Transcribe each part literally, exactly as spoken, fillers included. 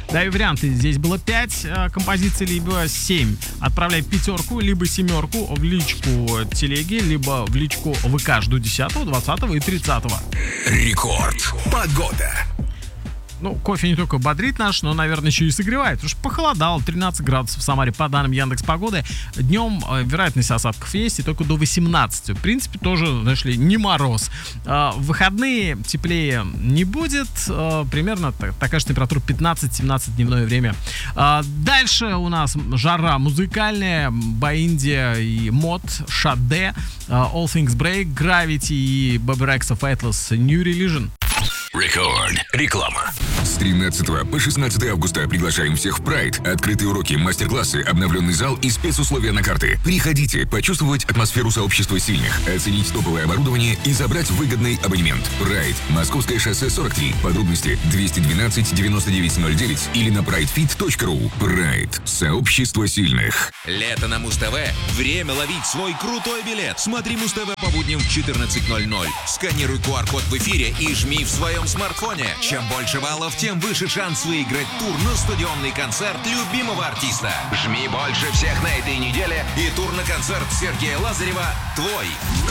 Даю варианты. Здесь было пять э, композиций, либо семь. Отправляй пятерку, либо семерку в личку телеги, либо в личку ВК. Жду десятого, двадцатого и тридцатого. Рекорд. Погода. Ну, кофе не только бодрит наш, но, наверное, еще и согревает. Потому что похолодало, тринадцать градусов в Самаре по данным Яндекс.Погоды. Днем э, вероятность осадков есть и только до восемнадцати. В принципе, тоже, знаешь ли, не мороз. Э, в выходные теплее не будет. Э, примерно так, такая же температура пятнадцать-семнадцать дневное время. Э, дальше у нас жара музыкальная. Баинди и Мод, Шаде, э, All Things Break, Gravity и Bobby Rex of Atlas, New Religion. Рекорд. Реклама. С тринадцатого по шестнадцатое августа приглашаем всех в Pride. Открытые уроки, мастер-классы, обновленный зал и спецусловия на карты. Приходите почувствовать атмосферу сообщества сильных, оценить топовое оборудование и забрать выгодный абонемент. Pride. Московское шоссе сорок три. Подробности двести двенадцать девяносто девять ноль девять или на прайдфит точка ру. Pride. Сообщество сильных. Лето на Муз-ТВ. Время ловить свой крутой билет. Смотри Муз-ТВ по будням в четырнадцать ноль ноль. Сканируй ку ар-код в эфире и жми в своем смартфоне. Чем больше баллов, тем выше шанс выиграть тур на стадионный концерт любимого артиста. Жми больше всех на этой неделе, и тур на концерт Сергея Лазарева твой.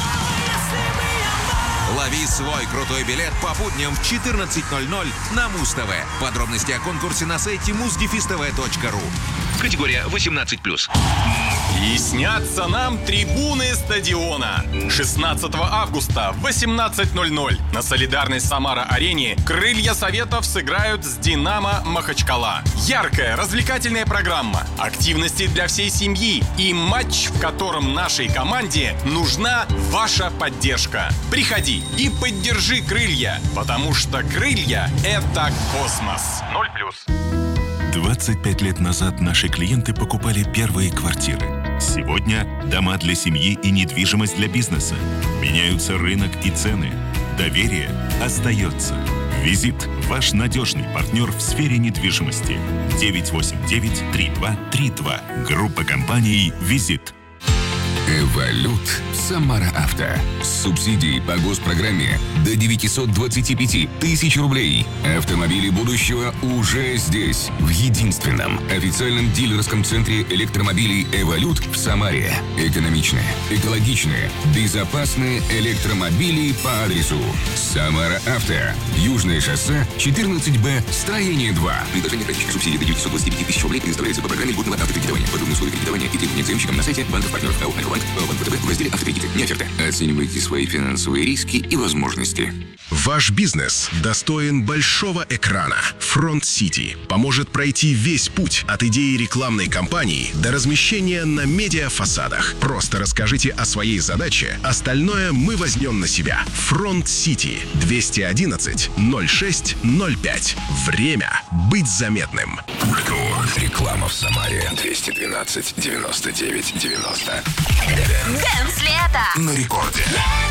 Лови свой крутой билет по будням в четырнадцать ноль ноль на Муз-ТВ. Подробности о конкурсе на сайте муз дефис тэ вэ точка ру. Категория восемнадцать плюс. И снятся нам трибуны стадиона. шестнадцатого августа в восемнадцать ноль ноль на Солидарной Самара-арене «Крылья Советов» сыграют с «Динамо» Махачкала. Яркая, развлекательная программа, активности для всей семьи и матч, в котором нашей команде нужна ваша поддержка. Приходи и поддержи «Крылья», потому что «Крылья» — это космос. Ноль плюс. двадцать пять лет назад наши клиенты покупали первые квартиры. Сегодня дома для семьи и недвижимость для бизнеса. Меняются рынок и цены. Доверие остается. «Визит» – ваш надежный партнер в сфере недвижимости. девять восемь девять три два три два. Группа компаний «Визит». Эволют Самара Авто. С субсидией по госпрограмме до девятьсот двадцать пять тысяч рублей. Автомобили будущего уже здесь, в единственном официальном дилерском центре электромобилей «Эволют» в Самаре. Экономичные, экологичные, безопасные электромобили по адресу Самара Авто. Южное шоссе, четырнадцать Б, строение два. Предложение кредитных субсидий до девятьсот двадцать пять тысяч рублей предоставляется по программе льготного автокредитования. Подробные условия кредитования и требования к заемщикам на сайте банков партнеров АО «Альфа-Банк», Банк ВТБ в разделе «Автокредиты». Не оферта. Оценивайте свои финансовые риски и возможности. Ваш бизнес достоин большого экрана. Front City поможет пройти весь путь от идеи рекламной кампании до размещения на медиафасадах. Просто расскажите о своей задаче, остальное мы возьмем на себя. Front City двести одиннадцать ноль шесть ноль пять. Время быть заметным. Рекорд. Реклама в Самаре. двести двенадцать девяносто девять девяносто. Дэнс лето На рекорде.